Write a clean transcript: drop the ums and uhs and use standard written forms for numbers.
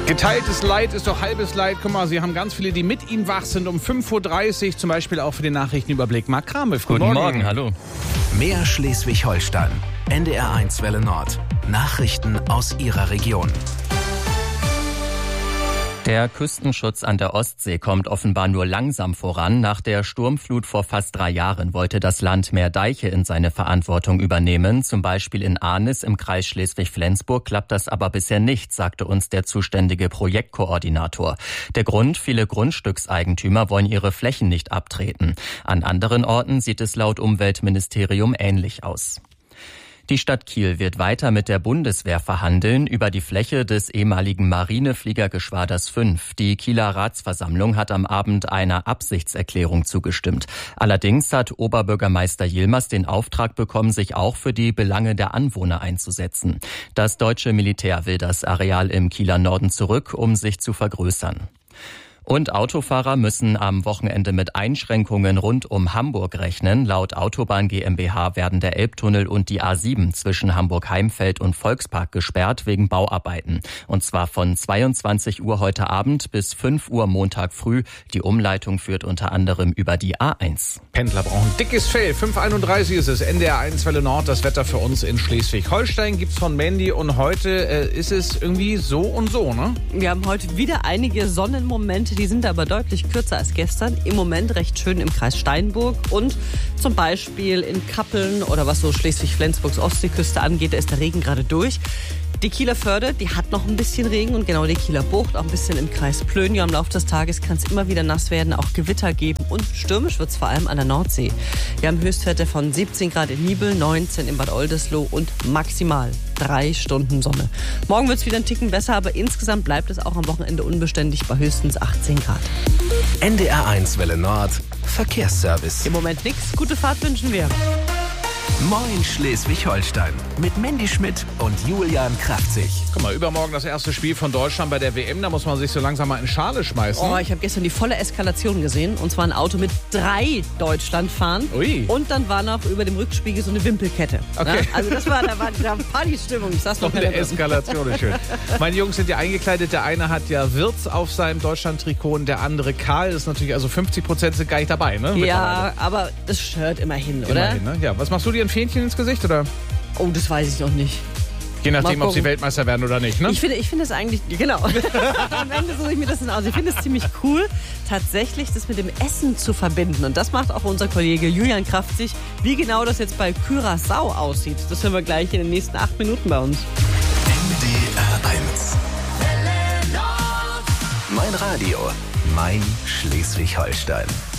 Geteiltes Leid ist doch halbes Leid. Guck mal, Sie haben ganz viele, die mit Ihnen wach sind um 5.30 Uhr. Zum Beispiel auch für den Nachrichtenüberblick. Marc Krambe, Guten Morgen, hallo. Mehr Schleswig-Holstein. NDR1 Welle Nord. Nachrichten aus Ihrer Region. Der Küstenschutz an der Ostsee kommt offenbar nur langsam voran. Nach der Sturmflut vor fast 3 Jahren wollte das Land mehr Deiche in seine Verantwortung übernehmen. Zum Beispiel in Arnis im Kreis Schleswig-Flensburg klappt das aber bisher nicht, sagte uns der zuständige Projektkoordinator. Der Grund: viele Grundstückseigentümer wollen ihre Flächen nicht abtreten. An anderen Orten sieht es laut Umweltministerium ähnlich aus. Die Stadt Kiel wird weiter mit der Bundeswehr verhandeln über die Fläche des ehemaligen Marinefliegergeschwaders 5. Die Kieler Ratsversammlung hat am Abend einer Absichtserklärung zugestimmt. Allerdings hat Oberbürgermeister Yilmaz den Auftrag bekommen, sich auch für die Belange der Anwohner einzusetzen. Das deutsche Militär will das Areal im Kieler Norden zurück, um sich zu vergrößern. Und Autofahrer müssen am Wochenende mit Einschränkungen rund um Hamburg rechnen. Laut Autobahn GmbH werden der Elbtunnel und die A7 zwischen Hamburg-Heimfeld und Volkspark gesperrt wegen Bauarbeiten. Und zwar von 22 Uhr heute Abend bis 5 Uhr Montag früh. Die Umleitung führt unter anderem über die A1. Pendler brauchen dickes Fell. 5.31 ist es. NDR1 Welle Nord. Das Wetter für uns in Schleswig-Holstein gibt's von Mandy. Und heute ist es irgendwie so und so, ne? Wir haben heute wieder einige Sonnenmomente. Die sind aber deutlich kürzer als gestern. Im Moment recht schön im Kreis Steinburg und zum Beispiel in Kappeln oder was so Schleswig-Flensburgs Ostseeküste angeht, da ist der Regen gerade durch. Die Kieler Förde, die hat noch ein bisschen Regen und genau die Kieler Bucht, auch ein bisschen im Kreis Plön. Ja, im Laufe des Tages kann es immer wieder nass werden, auch Gewitter geben und stürmisch wird es vor allem an der Nordsee. Wir haben Höchstwerte von 17 Grad in Nibel, 19 in Bad Oldesloe und maximal 3 Stunden Sonne. Morgen wird es wieder ein Ticken besser, aber insgesamt bleibt es auch am Wochenende unbeständig bei höchstens 18 Grad. NDR1 Welle Nord. Verkehrsservice. Im Moment nichts. Gute Fahrt wünschen wir. Moin Schleswig-Holstein. Mit Mandy Schmidt und Julian Kraftzig. Guck mal, übermorgen das erste Spiel von Deutschland bei der WM. Da muss man sich so langsam mal in Schale schmeißen. Oh, ich habe gestern die volle Eskalation gesehen. Und zwar ein Auto mit 3 Deutschlandfahren. Ui. Und dann war noch über dem Rückspiegel so eine Wimpelkette. Okay. Ja? Also da war Partystimmung. Ich sag's noch Eine Eskalation ist schön. Meine Jungs sind ja eingekleidet. Der eine hat ja Wirtz auf seinem Deutschland-Trikot und der andere Karl. Das ist natürlich, also 50% sind gar nicht dabei, ne? Ja, aber das Shirt immerhin, oder? Immerhin, ne? Ja, was machst du dir, ein Fähnchen ins Gesicht, oder? Oh, das weiß ich noch nicht. Je nachdem, ob sie Weltmeister werden oder nicht, ne? Ich finde es eigentlich, genau. Am Ende suche ich mir das dann aus. Ich finde es ziemlich cool, tatsächlich das mit dem Essen zu verbinden. Und das macht auch unser Kollege Julian Kraftzig. Wie genau das jetzt bei Curaçao aussieht, das hören wir gleich in den nächsten 8 Minuten bei uns. NDR1. Mein Radio. Mein Schleswig-Holstein.